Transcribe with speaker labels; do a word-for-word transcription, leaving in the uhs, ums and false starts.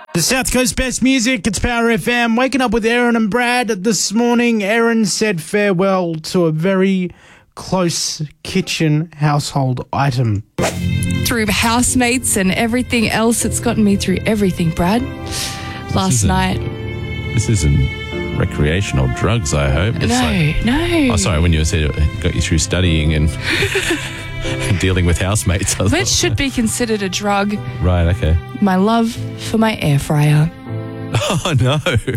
Speaker 1: The South Coast Best Music, it's Power F M. Waking up with Aaron and Brad this morning. Aaron said farewell to a very close kitchen household item.
Speaker 2: Through housemates and everything else, it's gotten me through everything, Brad. Last night.
Speaker 3: This isn't recreational drugs, I hope. It's
Speaker 2: no,
Speaker 3: like,
Speaker 2: no.
Speaker 3: Oh, sorry, when you said it got you through studying and dealing with housemates. I was
Speaker 2: Which
Speaker 3: like,
Speaker 2: should be considered a drug.
Speaker 3: right, okay.
Speaker 2: My love for my air fryer.
Speaker 3: Oh, no.